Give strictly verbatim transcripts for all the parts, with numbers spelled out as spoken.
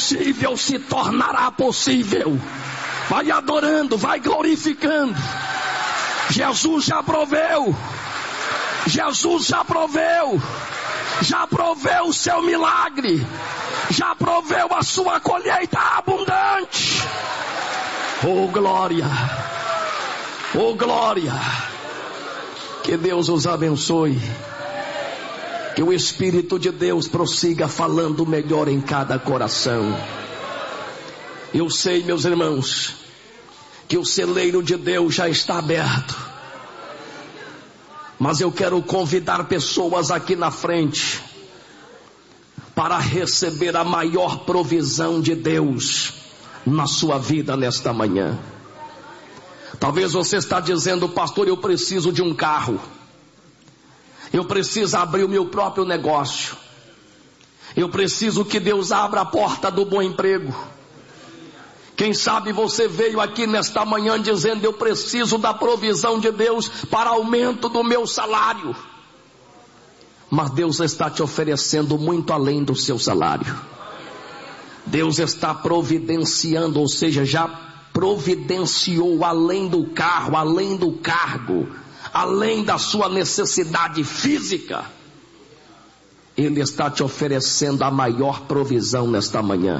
impossível se tornará possível. Vai adorando, vai glorificando. Jesus já proveu. Jesus já proveu. Já proveu o seu milagre. Já proveu a sua colheita abundante. Oh glória. Oh glória. Que Deus os abençoe. Que o Espírito de Deus prossiga falando melhor em cada coração. Eu sei, meus irmãos, que o celeiro de Deus já está aberto. Mas eu quero convidar pessoas aqui na frente para receber a maior provisão de Deus na sua vida nesta manhã. Talvez você está dizendo: pastor, eu preciso de um carro. Eu preciso abrir o meu próprio negócio. Eu preciso que Deus abra a porta do bom emprego. Quem sabe você veio aqui nesta manhã dizendo: eu preciso da provisão de Deus para aumento do meu salário. Mas Deus está te oferecendo muito além do seu salário. Deus está providenciando, ou seja, já providenciou além do carro, além do cargo, além da sua necessidade física. Ele está te oferecendo a maior provisão nesta manhã: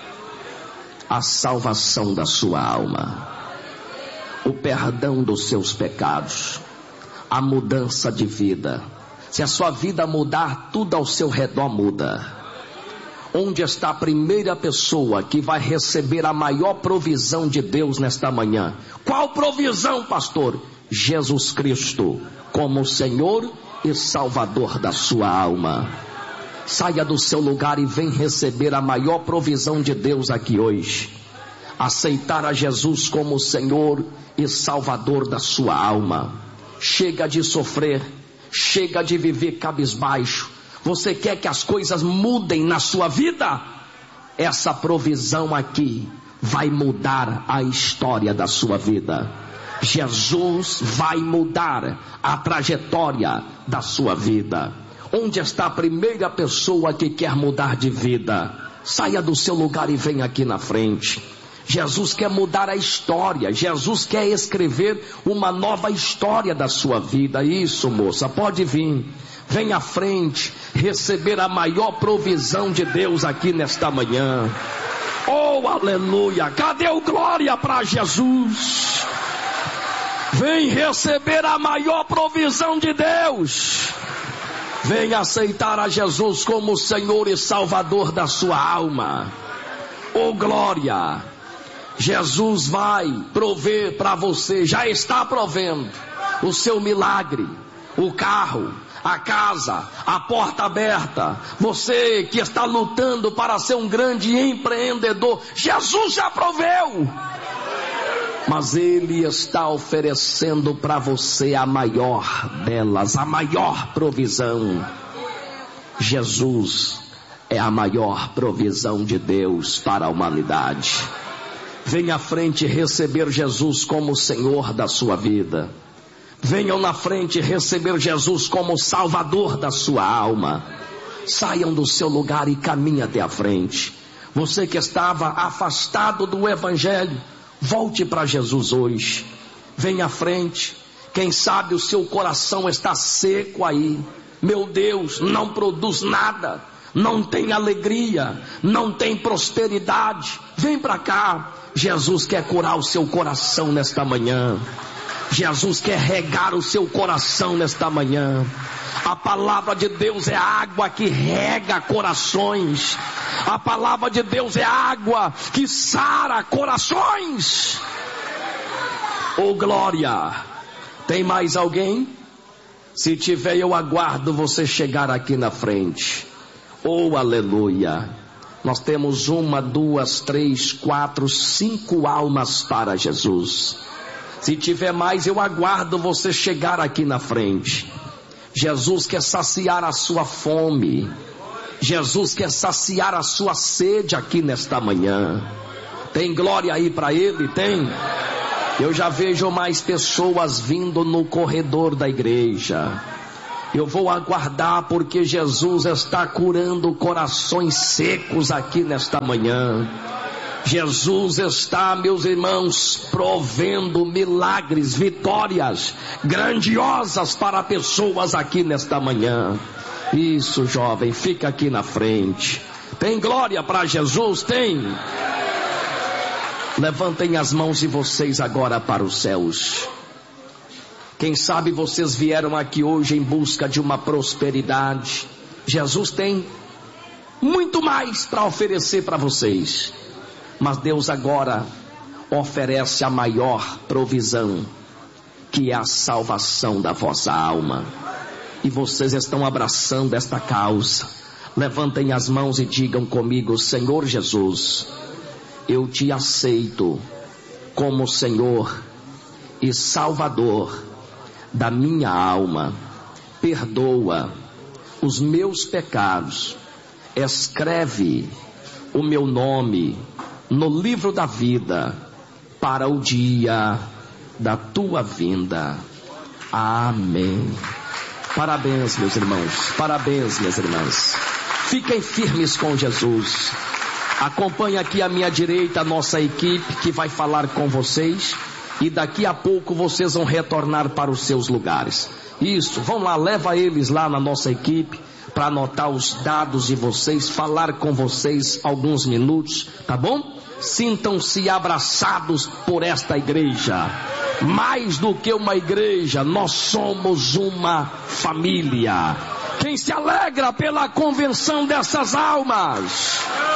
a salvação da sua alma, o perdão dos seus pecados, a mudança de vida. Se a sua vida mudar, tudo ao seu redor muda. Onde está a primeira pessoa que vai receber a maior provisão de Deus nesta manhã? Qual provisão, pastor? Jesus Cristo como Senhor e Salvador da sua alma. Saia do seu lugar e vem receber a maior provisão de Deus aqui hoje. Aceitar a Jesus como Senhor e Salvador da sua alma. Chega de sofrer, chega de viver cabisbaixo. Você quer que as coisas mudem na sua vida? Essa provisão aqui vai mudar a história da sua vida. Jesus vai mudar a trajetória da sua vida. Onde está a primeira pessoa que quer mudar de vida? Saia do seu lugar e venha aqui na frente. Jesus quer mudar a história. Jesus quer escrever uma nova história da sua vida. Isso, moça, pode vir. Vem à frente, receber a maior provisão de Deus aqui nesta manhã. Oh, aleluia! Cadê o glória para Jesus? Vem receber a maior provisão de Deus. Vem aceitar a Jesus como Senhor e Salvador da sua alma. Oh, glória! Jesus vai prover para você, já está provendo o seu milagre, o carro, a casa, a porta aberta. Você que está lutando para ser um grande empreendedor, Jesus já proveu. Mas Ele está oferecendo para você a maior delas, a maior provisão. Jesus é a maior provisão de Deus para a humanidade. Venha à frente receber Jesus como Senhor da sua vida. Venham na frente receber Jesus como Salvador da sua alma. Saiam do seu lugar e caminhem até a frente. Você que estava afastado do Evangelho, volte para Jesus hoje. Venha à frente. Quem sabe o seu coração está seco aí. Meu Deus, não produz nada, não tem alegria, não tem prosperidade. Vem para cá. Jesus quer curar o seu coração nesta manhã. Jesus quer regar o seu coração nesta manhã. A palavra de Deus é água que rega corações. A palavra de Deus é água que sara corações. Oh, glória! Tem mais alguém? Se tiver, eu aguardo você chegar aqui na frente. Oh, aleluia! Nós temos uma, duas, três, quatro, cinco almas para Jesus. Se tiver mais, eu aguardo você chegar aqui na frente. Jesus quer saciar a sua fome. Jesus quer saciar a sua sede aqui nesta manhã. Tem glória aí para Ele? Tem? Eu já vejo mais pessoas vindo no corredor da igreja. Eu vou aguardar, porque Jesus está curando corações secos aqui nesta manhã. Jesus está, meus irmãos, provendo milagres, vitórias grandiosas para pessoas aqui nesta manhã. Isso, jovem, fica aqui na frente. Tem glória para Jesus? Tem. Levantem as mãos de vocês agora para os céus. Quem sabe vocês vieram aqui hoje em busca de uma prosperidade. Jesus tem muito mais para oferecer para vocês. Mas Deus agora oferece a maior provisão, que é a salvação da vossa alma. E vocês estão abraçando esta causa. Levantem as mãos e digam comigo: Senhor Jesus, eu te aceito como Senhor e Salvador da minha alma. Perdoa os meus pecados, escreve o meu nome no livro da vida para o dia da tua vinda. Amém. Parabéns, meus irmãos, parabéns, minhas irmãs. Fiquem firmes com Jesus. Acompanhe aqui à minha direita a nossa equipe, que vai falar com vocês. E daqui a pouco vocês vão retornar para os seus lugares. Isso, vão lá, leva eles lá na nossa equipe para anotar os dados de vocês, falar com vocês alguns minutos, tá bom? Sintam-se abraçados por esta igreja. Mais do que uma igreja, nós somos uma família. Quem se alegra pela convenção dessas almas,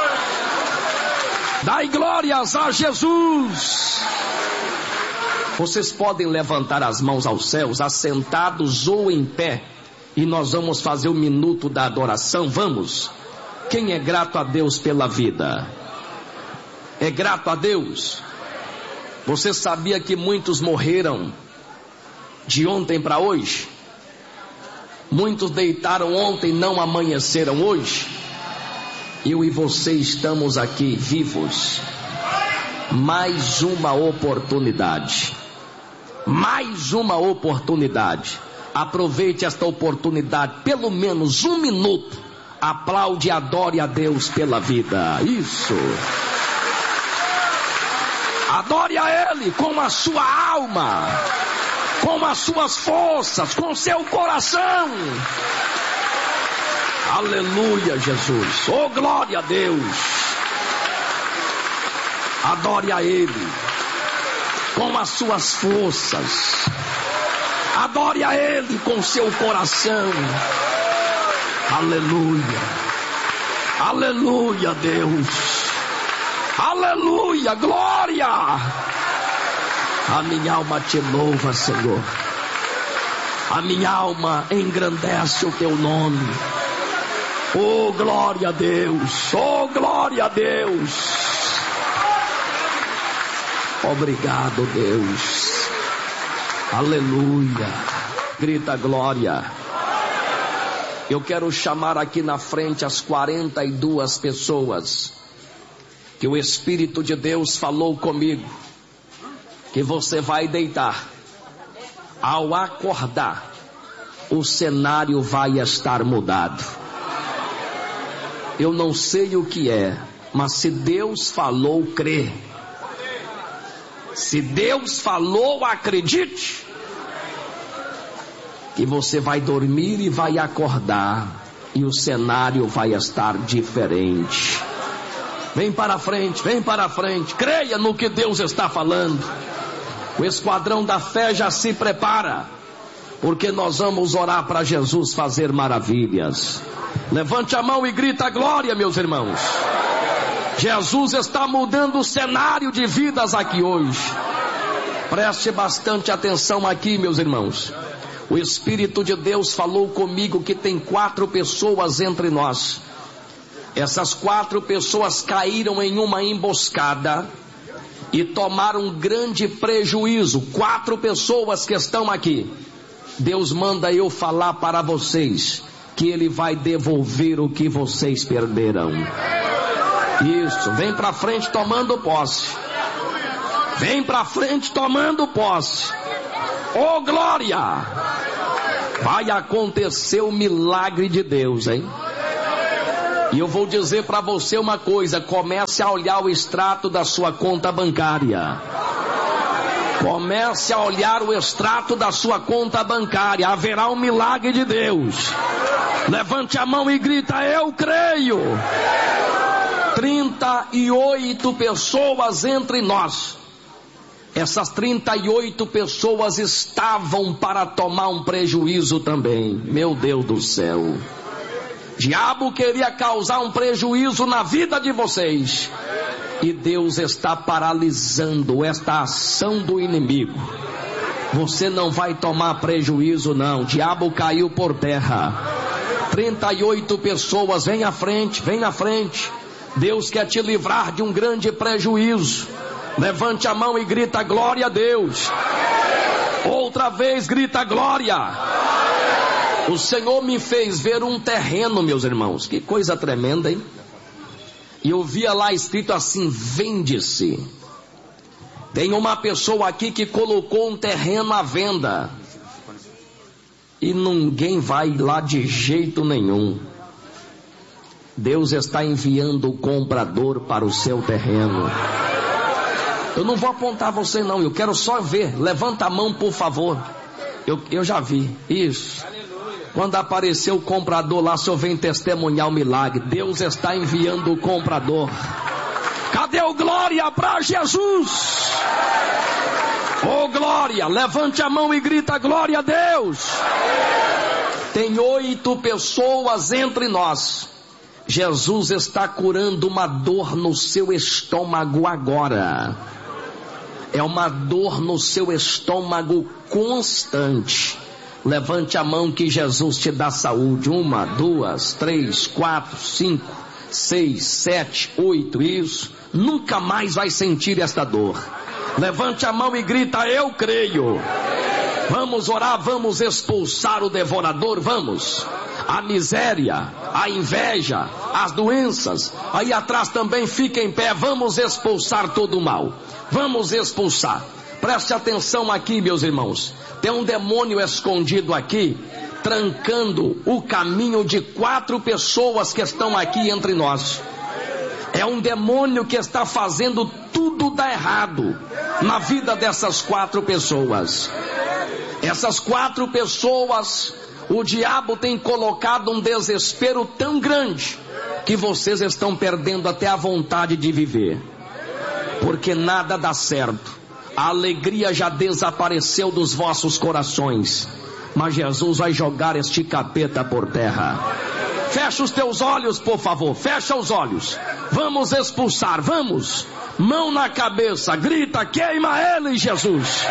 dai glórias a Jesus. Vocês podem levantar as mãos aos céus, assentados ou em pé, e nós vamos fazer o minuto da adoração. Vamos. Quem é grato a Deus pela vida? É grato a Deus? Você sabia que muitos morreram de ontem para hoje? Muitos deitaram ontem, não amanheceram hoje. Eu e você estamos aqui vivos. Mais uma oportunidade. Mais uma oportunidade. Aproveite esta oportunidade, pelo menos um minuto. Aplaude e adore a Deus pela vida. Isso. Adore a Ele com a sua alma, com as suas forças, com seu coração. Aleluia, Jesus. Oh, glória a Deus. Adore a Ele com as suas forças. Adore a Ele com seu coração. Aleluia. Aleluia, Deus. Aleluia, glória. A minha alma te louva, Senhor. A minha alma engrandece o teu nome. Oh, glória a Deus. Oh, glória a Deus. Obrigado, Deus. Aleluia. Grita glória. Eu quero chamar aqui na frente as quarenta e duas pessoas que o Espírito de Deus falou comigo que você vai deitar. Ao acordar, o cenário vai estar mudado. Eu não sei o que é, mas se Deus falou, crê. Se Deus falou, acredite. Que você vai dormir e vai acordar, e o cenário vai estar diferente. Vem para frente, vem para frente. Creia no que Deus está falando. O esquadrão da fé já se prepara, porque nós vamos orar para Jesus fazer maravilhas. Levante a mão e grita glória, meus irmãos. Jesus está mudando o cenário de vidas aqui hoje. Preste bastante atenção aqui, meus irmãos. O Espírito de Deus falou comigo que tem quatro pessoas entre nós. Essas quatro pessoas caíram em uma emboscada e tomaram um grande prejuízo. Quatro pessoas que estão aqui. Deus manda eu falar para vocês que Ele vai devolver o que vocês perderam. Isso, vem para frente tomando posse. Vem para frente tomando posse. Oh, glória! Vai acontecer o milagre de Deus, hein? E eu vou dizer para você uma coisa: comece a olhar o extrato da sua conta bancária. Comece a olhar o extrato da sua conta bancária. Haverá um milagre de Deus. Levante a mão e grita: eu creio. trinta e oito pessoas entre nós. Essas trinta e oito pessoas estavam para tomar um prejuízo também. Meu Deus do céu. Diabo queria causar um prejuízo na vida de vocês. E Deus está paralisando esta ação do inimigo. Você não vai tomar prejuízo não. O diabo caiu por terra. trinta e oito pessoas, vem à frente, vem à frente. Deus quer te livrar de um grande prejuízo. Levante a mão e grita: glória a Deus. Outra vez grita: glória. O Senhor me fez ver um terreno, meus irmãos. Que coisa tremenda, hein? E eu via lá escrito assim: vende-se. Tem uma pessoa aqui que colocou um terreno à venda. E ninguém vai lá de jeito nenhum. Deus está enviando o comprador para o seu terreno. Eu não vou apontar você não, eu quero só ver. Levanta a mão, por favor. Eu, eu já vi, isso. Quando aparecer o comprador lá, o senhor vem testemunhar o milagre. Deus está enviando o comprador. Cadê o glória para Jesus? Oh glória, levante a mão e grita: glória a Deus. Tem oito pessoas entre nós. Jesus está curando uma dor no seu estômago agora. É uma dor no seu estômago constante. Levante a mão que Jesus te dá saúde. Uma, duas, três, quatro, cinco, seis, sete, oito, isso. Nunca mais vai sentir esta dor. Levante a mão e grita: eu creio. Vamos orar, vamos expulsar o devorador, vamos. A miséria, a inveja, as doenças. Aí atrás também fica em pé, vamos expulsar todo o mal. Vamos expulsar. Preste atenção aqui, meus irmãos. Tem um demônio escondido aqui, trancando o caminho de quatro pessoas que estão aqui entre nós. É um demônio que está fazendo tudo dar errado na vida dessas quatro pessoas. Essas quatro pessoas, o diabo tem colocado um desespero tão grande que vocês estão perdendo até a vontade de viver, porque nada dá certo. A alegria já desapareceu dos vossos corações, mas Jesus vai jogar este capeta por terra. Fecha os teus olhos, por favor, fecha os olhos. Vamos expulsar, vamos. Mão na cabeça, grita: queima ele, Jesus.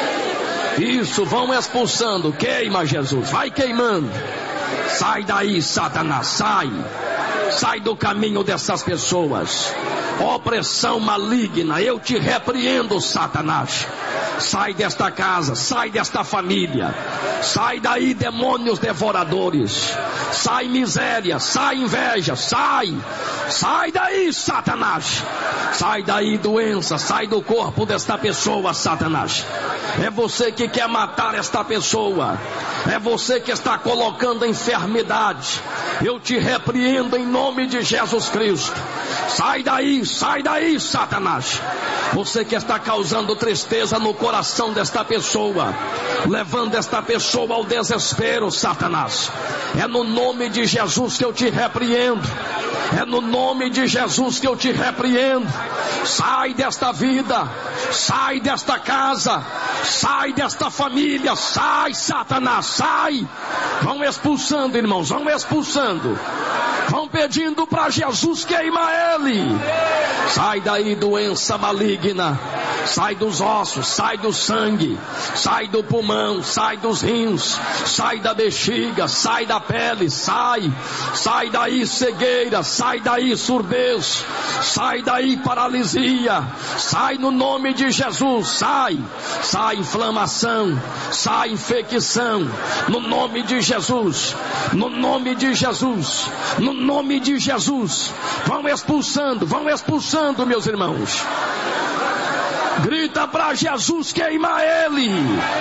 Isso, vão expulsando, queima Jesus, vai queimando. Sai daí, Satanás, sai. Sai do caminho dessas pessoas. Opressão maligna, eu te repreendo, Satanás. Sai desta casa, sai desta família. Sai daí, demônios devoradores. Sai miséria, sai inveja, sai. Sai daí, Satanás. Sai daí, doença, sai do corpo desta pessoa, Satanás. É você que quer matar esta pessoa. É você que está colocando enfermidade. Eu te repreendo em nome de Jesus Cristo. Sai daí, sai daí, Satanás. Você que está causando tristeza no coração desta pessoa, levando esta pessoa ao desespero, Satanás. É no nome de Jesus que eu te repreendo. É no nome de Jesus que eu te repreendo. Sai desta vida, sai desta casa, sai desta família, sai, Satanás, sai. Vão expulsando, irmãos, vão expulsando. Vão pedindo para Jesus queima ele. Sai daí, doença maligna. Sai dos ossos, sai do sangue, sai do pulmão, sai dos rins, sai da bexiga, sai da pele, sai. Sai daí, cegueira, sai daí, surdez, sai daí, paralisia. Sai no nome de Jesus, sai. Sai inflamação, sai infecção, no nome de Jesus, no nome de Jesus, no nome de Jesus. Vão expulsando, vão expulsando, meus irmãos. Grita para Jesus, queima ele.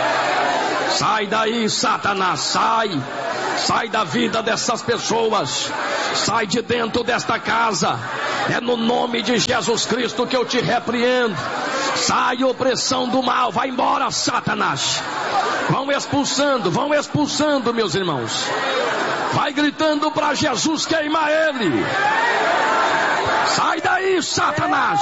Sai daí, Satanás, sai. Sai da vida dessas pessoas. Sai de dentro desta casa. É no nome de Jesus Cristo que eu te repreendo. Sai, opressão do mal. Vai embora, Satanás. Vão expulsando, vão expulsando, meus irmãos. Vai gritando para Jesus, queima ele. Sai daí, Satanás.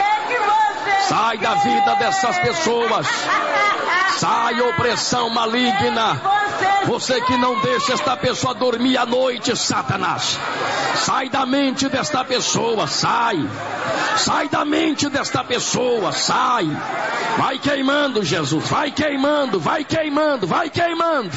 Sai da vida dessas pessoas. Sai, opressão maligna. Você que não deixa esta pessoa dormir à noite, Satanás. Sai da mente desta pessoa, sai. Sai da mente desta pessoa, sai. Vai queimando, Jesus. Vai queimando, vai queimando, vai queimando.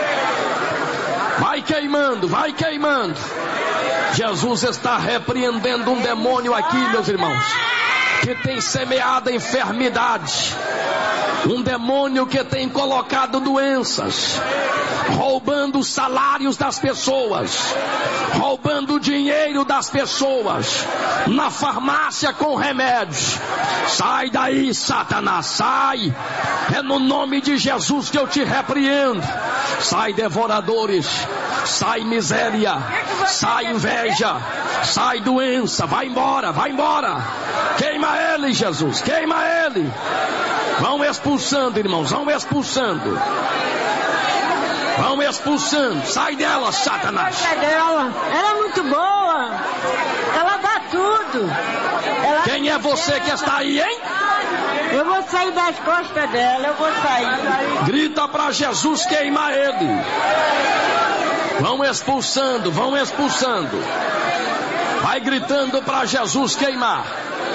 Vai queimando, vai queimando. Jesus está repreendendo um demônio aqui, meus irmãos, que tem semeado a enfermidade. Um demônio que tem colocado doenças, roubando os salários das pessoas, roubando o dinheiro das pessoas, na farmácia com remédios. Sai daí, Satanás, sai. É no nome de Jesus que eu te repreendo. Sai, devoradores. Sai, miséria. Sai, inveja. Sai, doença. Vai embora, vai embora. Queima ele, Jesus, queima ele. Vão expulsando, irmãos, vão expulsando. Vão expulsando. Sai dela, Satanás. Sai dela. Ela é muito boa. Ela dá tudo. Ela... Quem é você que está aí, hein? Eu vou sair das costas dela, eu vou sair. Grita para Jesus, queima ele. Vão expulsando, vão expulsando. Vai gritando para Jesus queimar.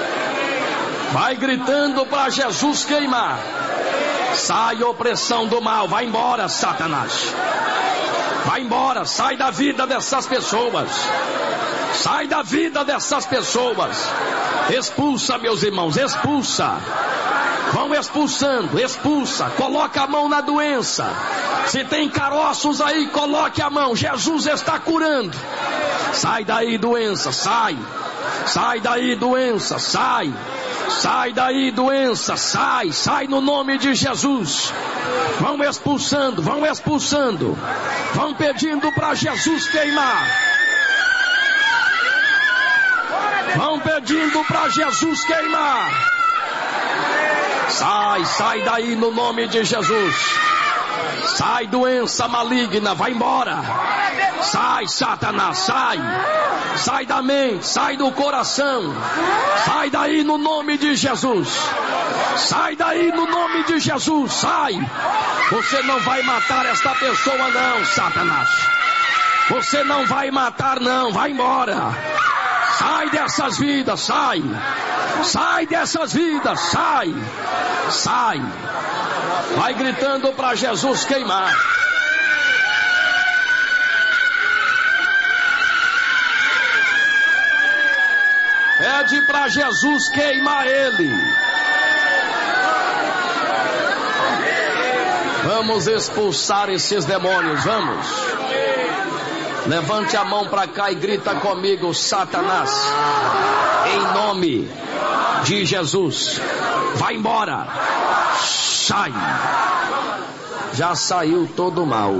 Vai gritando para Jesus queimar. Sai, opressão do mal. Vai embora, Satanás. Vai embora. Sai da vida dessas pessoas. Sai da vida dessas pessoas. Expulsa, meus irmãos. Expulsa. Vão expulsando. Expulsa. Coloca a mão na doença. Se tem caroços aí, coloque a mão. Jesus está curando. Sai daí, doença. Sai. Sai daí, doença. Sai. Sai daí, doença, sai, sai no nome de Jesus. Vão expulsando, vão expulsando. Vão pedindo para Jesus queimar. Vão pedindo para Jesus queimar. Sai, sai daí no nome de Jesus. Sai, doença maligna, vai embora. Sai, Satanás, sai. Sai da mente, sai do coração. Sai daí no nome de Jesus. Sai daí no nome de Jesus, sai. Você não vai matar esta pessoa não, Satanás. Você não vai matar não, vai embora. Sai dessas vidas, sai. Sai dessas vidas, sai. Sai. Vai gritando para Jesus queimar. Pede para Jesus queimar ele. Vamos expulsar esses demônios, vamos. Levante a mão para cá e grita comigo, Satanás, em nome de Jesus. Vai embora. Sai. Já saiu todo o mal.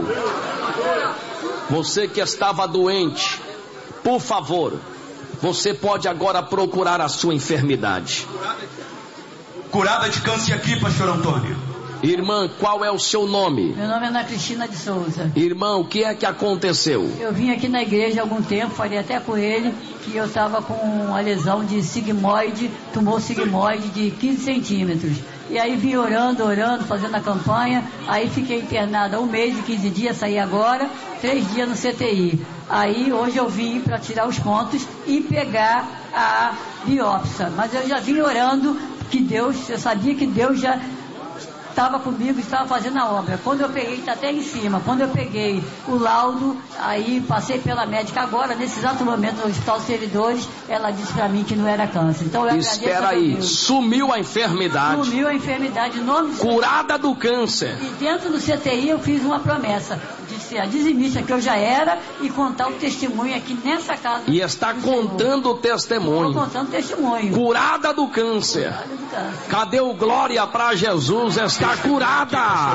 Você que estava doente, por favor, você pode agora procurar a sua enfermidade. Curada de câncer aqui, pastor Antônio. Irmã, qual é o seu nome? Meu nome é Ana Cristina de Souza. Irmã, o que é que aconteceu? Eu vim aqui na igreja há algum tempo, falei até com ele que eu estava com uma lesão de sigmoide, tumor sigmoide de quinze centímetros. E aí vim orando, orando, fazendo a campanha. Aí fiquei internada um mês e quinze dias, saí agora, três dias no C T I. Aí hoje eu vim para tirar os pontos e pegar a biópsia. Mas eu já vim orando que Deus, eu sabia que Deus já estava comigo, estava fazendo a obra. Quando eu peguei, está até em cima, quando eu peguei o laudo, aí passei pela médica agora, nesse exato momento, no Hospital dos Servidores, ela disse para mim que não era câncer. Então eu Espera aí, sumiu a enfermidade. Sumiu a enfermidade, em nome de curada do câncer. E dentro do C T I eu fiz uma promessa. Disse ser a dizimista que eu já era e contar o testemunho aqui nessa casa. E está contando o testemunho. Estou contando o testemunho. Curada do câncer. Curada do câncer. Cadê o glória para Jesus? Está curada.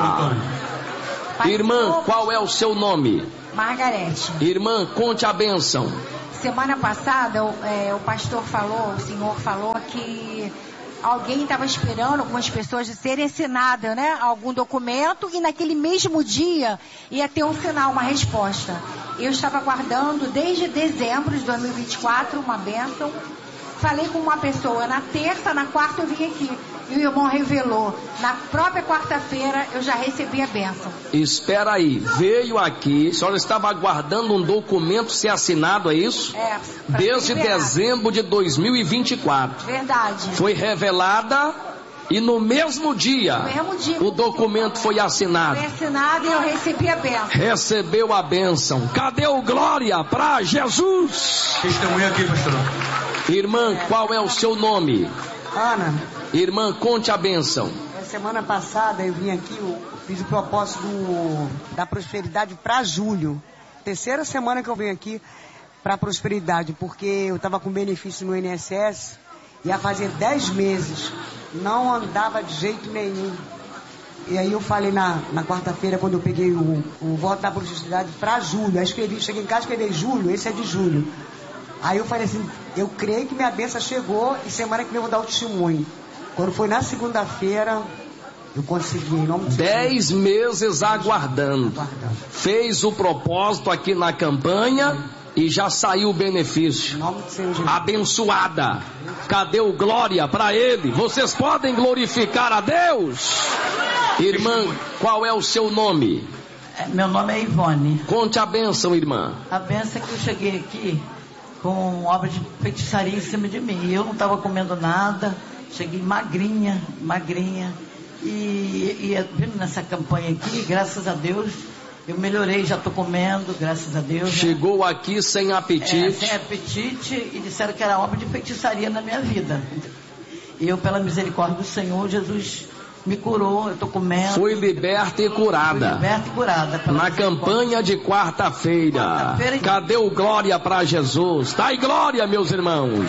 Irmã, qual é o seu nome? Margarete. Irmã, conte a bênção. Semana passada, o, é, o pastor falou, o senhor falou que alguém estava esperando, algumas pessoas, de serem assinadas, né? Algum documento, e naquele mesmo dia ia ter um sinal, uma resposta. Eu estava aguardando desde dezembro de dois mil e vinte e quatro uma bênção. Falei com uma pessoa na terça, na quarta eu vim aqui. E o irmão revelou. Na própria quarta-feira eu já recebi a bênção. Espera aí, veio aqui, a senhora estava aguardando um documento ser assinado, é isso? É. Desde dezembro de dois mil e vinte e quatro. Verdade. Foi revelada e no mesmo dia, no mesmo dia o documento foi assinado. Foi assinado e eu recebi a bênção. Recebeu a bênção. Cadê o glória para Jesus? Testemunha aqui, pastor. Irmã, é. Qual é o seu nome? Ana. Irmã, conte a bênção. Semana passada eu vim aqui, eu fiz o propósito do, da prosperidade para julho. Terceira semana que eu venho aqui para prosperidade, porque eu estava com benefício no I N S S, ia fazer dez meses, não andava de jeito nenhum. E aí eu falei na, na quarta-feira, quando eu peguei o, o voto da prosperidade para julho, aí escrevi, cheguei em casa e escrevi julho, esse é de julho. Aí eu falei assim, eu creio que minha bênção chegou e semana que vem eu vou dar o testemunho. Quando foi na segunda-feira, eu consegui, em nome de Dez Jesus. meses aguardando. aguardando. Fez o propósito aqui na campanha e já saiu o benefício. Em nome de Jesus. Abençoada. Cadê o glória para ele? Vocês podem glorificar a Deus? Irmã, qual é o seu nome? Meu nome é Ivone. Conte a bênção, irmã. A bênção é que eu cheguei aqui com obra de feitiçaria em cima de mim. Eu não estava comendo nada, cheguei magrinha, magrinha. E, e vindo nessa campanha aqui, graças a Deus, eu melhorei, já estou comendo, graças a Deus. Chegou né? aqui sem apetite. É, sem apetite, e disseram que era obra de feitiçaria na minha vida. E eu, pela misericórdia do Senhor, Jesus me curou, eu estou comendo. Foi liberta e curada. Fui liberta e curada. Na campanha de quarta-feira. Quarta Cadê o glória para Jesus? Tá aí glória, meus irmãos.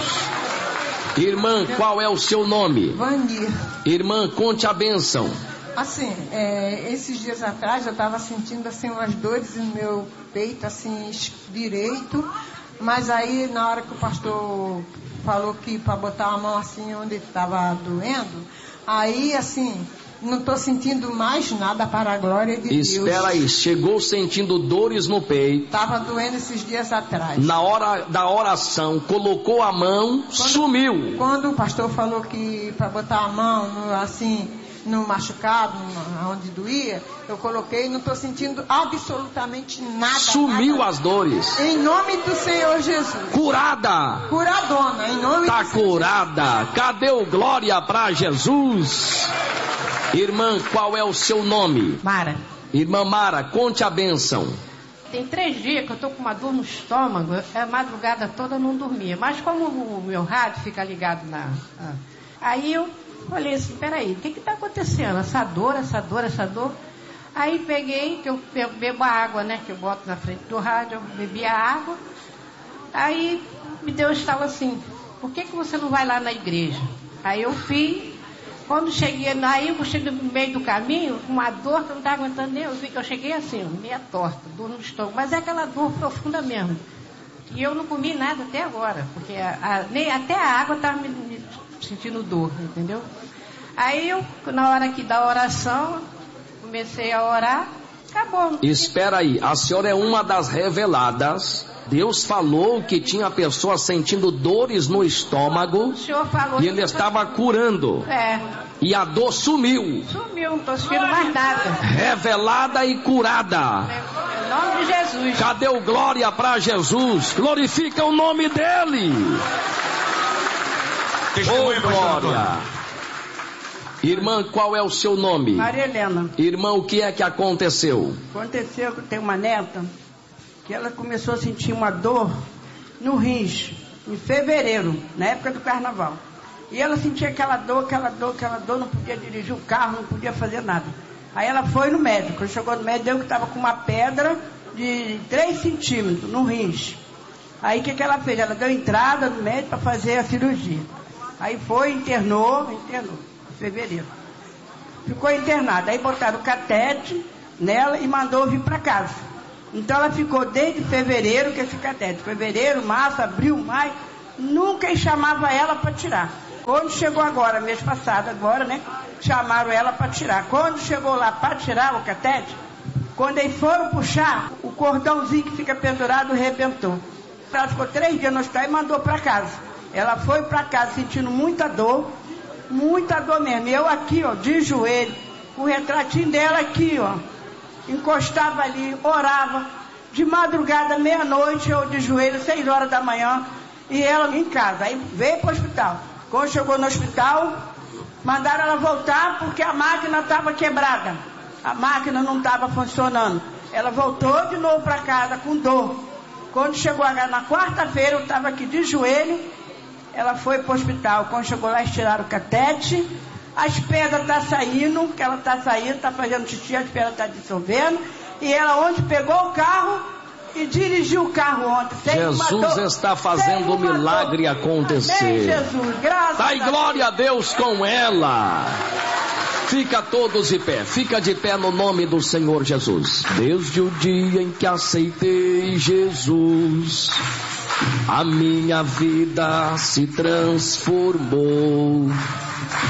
Irmã, qual é o seu nome? Vanir. Irmã, conte a bênção. Assim, é, esses dias atrás eu estava sentindo assim umas dores no meu peito, assim, direito. Mas aí na hora que o pastor falou que para botar a mão assim onde estava doendo, aí assim, não estou sentindo mais nada para a glória de Deus. Espera aí, chegou sentindo dores no peito. Estava doendo esses dias atrás. Na hora da oração, colocou a mão, quando, sumiu. Quando o pastor falou que para botar a mão no, assim, no machucado, no, onde doía, eu coloquei e não estou sentindo absolutamente nada. Sumiu nada. As dores. Em nome do Senhor Jesus. Curada. Curadona, em nome tá do Senhor. Curada. Cadê o glória para Jesus? Irmã, qual é o seu nome? Mara. Irmã Mara, conte a bênção. Tem três dias que eu tô com uma dor no estômago, a madrugada toda eu não dormia. Mas como o meu rádio fica ligado na... Ah, aí eu falei assim, peraí, o que que tá acontecendo? Essa dor, essa dor, essa dor. Aí peguei, que eu bebo a água, né, que eu boto na frente do rádio, eu bebi a água. Aí me deu um estalo assim, por que que você não vai lá na igreja? Aí eu fui. Quando cheguei, aí eu cheguei no meio do caminho, com uma dor que eu não estava aguentando nem, eu vi que eu cheguei assim, meia torta, dor no estômago, mas é aquela dor profunda mesmo. E eu não comi nada até agora, porque a, a, nem, até a água estava me, me sentindo dor, entendeu? Aí eu, na hora aqui da oração, comecei a orar, acabou. Espera aí, a senhora é uma das reveladas. Deus falou que tinha pessoas sentindo dores no estômago. O senhor falou e ele estava curando. É. E a dor sumiu. Sumiu, não estou sentindo mais nada. Revelada e curada. Em nome de Jesus. Cadê o glória para Jesus? Glorifica o nome dele. Testemunho, oh, glória. Irmã, qual é o seu nome? Maria Helena. Irmã, o que é que aconteceu? Aconteceu que eu tenho uma neta que ela começou a sentir uma dor no rins, em fevereiro, na época do carnaval. E ela sentia aquela dor, aquela dor, aquela dor, não podia dirigir o carro, não podia fazer nada. Aí ela foi no médico, quando chegou no médico, deu que estava com uma pedra de três centímetros no rins. Aí o que, que ela fez? Ela deu entrada no médico para fazer a cirurgia. Aí foi, internou, internou, em fevereiro. Ficou internada. Aí botaram o catete nela e mandou vir para casa. Então ela ficou desde fevereiro com esse catete. Fevereiro, março, abril, maio. Nunca chamava ela para tirar. Quando chegou agora, mês passado, agora, né? Chamaram ela para tirar. Quando chegou lá para tirar o catete, quando eles foram puxar, o cordãozinho que fica pendurado rebentou. Ela ficou três dias no hospital e mandou para casa. Ela foi para casa sentindo muita dor, muita dor mesmo. Eu aqui, ó, de joelho, com o retratinho dela aqui, ó, encostava ali, orava. De madrugada, meia-noite, eu de joelho, seis horas da manhã, e ela em casa. Aí veio para o hospital. Quando chegou no hospital, mandaram ela voltar porque a máquina estava quebrada. A máquina não estava funcionando. Ela voltou de novo para casa com dor. Quando chegou na quarta-feira, eu estava aqui de joelho. Ela foi para o hospital. Quando chegou lá, eles tiraram o catete. As pedras estão saindo, que ela está saindo, está fazendo xixi, as pedras estão dissolvendo. E ela onde pegou o carro e dirigiu o carro ontem. Jesus está fazendo o milagre acontecer. Amém, Jesus, graças Dai glória a Deus com ela. Fica todos de pé, fica de pé no nome do Senhor Jesus. Desde o dia em que aceitei Jesus, a minha vida se transformou.